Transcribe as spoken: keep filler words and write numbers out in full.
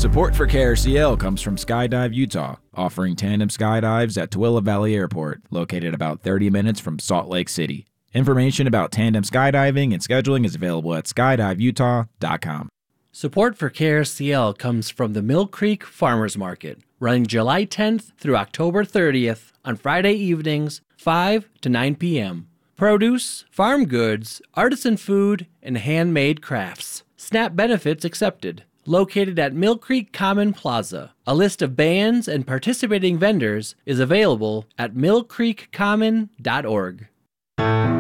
Support for K R C L comes from Skydive Utah, offering tandem skydives at Tooele Valley Airport, located about thirty minutes from Salt Lake City. Information about tandem skydiving and scheduling is available at skydive utah dot com. Support for K R C L comes from the Mill Creek Farmers Market, running July tenth through October thirtieth on Friday evenings, five to nine p.m. Produce, farm goods, artisan food, and handmade crafts. SNAP benefits accepted. Located at Mill Creek Common Plaza. A list of bands and participating vendors is available at mill creek common dot org.